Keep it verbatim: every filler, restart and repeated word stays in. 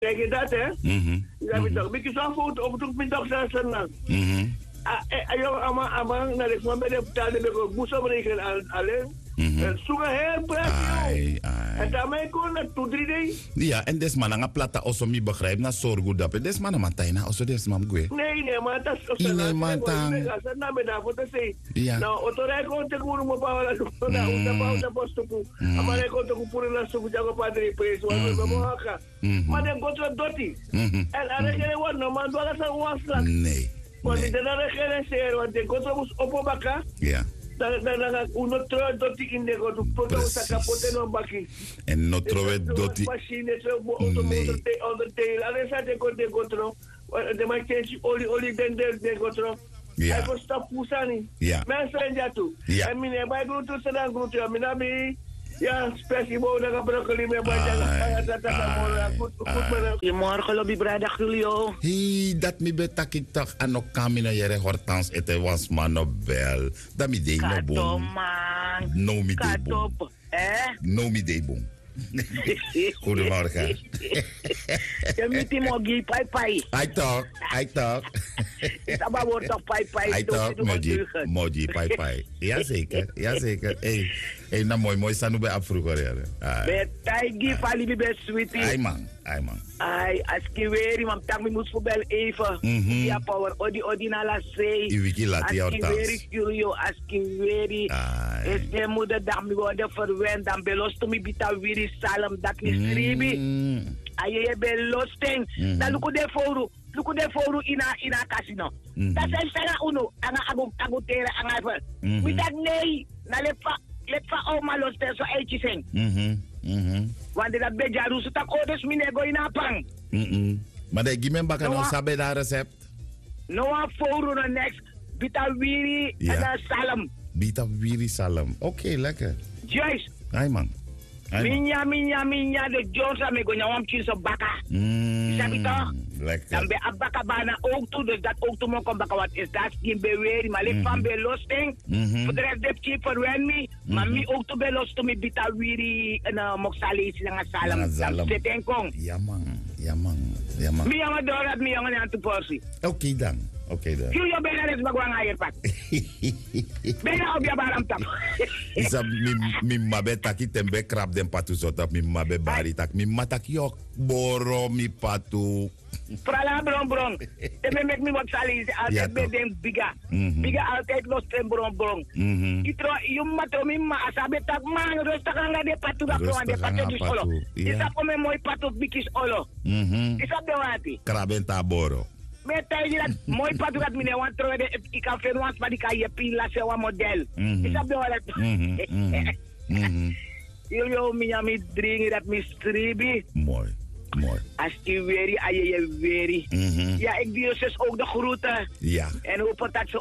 Kijk je dat, hè? Mhm. Ja, ik dacht, ik zou foto op het middag zijn. Mhm. Ayo, ama, ama, naar de kwam bij de betaalde bij moest rekenen alleen. Zoeken heel Ai, praat, ai. en daarmee kon het toe drie dagen. Ja, en des man aan plata also mi begrijp na sorgu dat des man man taina also des man gue. Nee, nee, maar dat is Nee, nee, maar dan- dat na me daarvoor te zeggen. Ja. Nou, otorai kon te kuru mo pa wala ko na uta pa uta posto ko. Amare ko te kupuri na suku jago padre preso wa ko mo haka. Maar dan go to doti. Mhm. En are kere wa no man dwala sa wasla. Nee. Want Nee. de na kere ser want de go to mus opo baka. Ja. Dan dan dan uno tro doti in de go to poto sa kapote no baki. En no trove doti. Machine tro mo auto Nee. motor te on the tail. Ale sa te go de go tro. De ma change oli oli den de de go tro. Ja. Hij was stap pusani. Ja. Mensen ja toe. Ja. En mine bij groet toe sedang groet ja mina bi. Ja, spesies mo na broccoli me ba ja. Ai, Ja, dat dat goed goed maar. Goedemorgen, Lobby Brada Julio. Hi, dat mi betakik toch aan ook kamina jere hortans ete was man no bel. Dat mi dei no Kato, bon. man. No mi dei Kato, bon. eh? No mi dei bon. Goedemorgen. Je moet die mogi, pai pai. I talk, I talk. Saba wordt toch pai pai. I talk, moji, moji, pai pai. Jazeker, jazeker. Hey, hey, nou mooi, mooi staan we bij afvroeger. Betai gi pali bi be sweetie. Ai man, ai man. Ai, aski weri, mam tak mi moest voetbal even. Mhm. Ja, power, odi odi na la sei. I wiki laat jou Aski thuis. weri, Julio, aski weri. Ai. Es de moeder dat mi worden verwend, dan belost mi bita wiri salam, dat ni stribi. Mm. Aye belosting. Mhm. Dan luku de foru. Luku de foru ina ina casino. Mhm. Dat zijn sana uno. Anga agu agu tere anga ver. Mhm. Mi dat nee. Na lepa lepa o maloste so echi sing. Mhm, mhm. Want dat beja rusu tak odes mi nego ina pang. Mhm. Maar de gimen baka no Noa- sabe dat recept. No a foru no next. Bita wiri Ja. en a salam. Bita wiri salam. Oké, okay, lekker. Joyce. Ai man. Ai man. Minya minya minya de Jones ame go nyawam chinso baka. Mm. Sabi toch? Lekker. Dan be abaka bana ook toe, dus dat ook toe mo kom baka wat is dat skin beweri, maar ik van be losting. Mhm. Voor de rest heb je verwen me, maar mi ook toe be los toe mi bita wiri en moksali sila nga salam. Nga salam. Dan zitten kong. Ja man, ja man, ja man. Mi yang dorat mi yang aan te porsi. Oké okay, dan, oké okay, dan. Julio bena res magwang ayer pat. Bena obya baram tap. Isa mi mi mabe taki tembe krab den patu sota mi mabe bari tak mi matak yok boro mi patu. Prala bron bron. Teme mek mi moksali Ja, altijd be toch. den biga. Mhm. Biga altijd los ten bron bron. Mhm. Itro yung matro mi ma asabe tak man rosta kanga de patu da Rosta ko de patu kanga di patu, solo. iya. Isa ko me moy patu bikis olo. Mhm. Isa de wati. Kraben taboro. Me tay di dat moy patu dat mine wan tro de i ka fen wan pa di ka ye pila se wa model. Mhm. Isa de wala. Mhm. Mhm. Mhm. Yo yo mi mi dringi dat mi stribi. Mooi, mooi. As i weri aye ye weri. Mhm. Ja, ik die dus ook de groeten. Ja. En hoe patat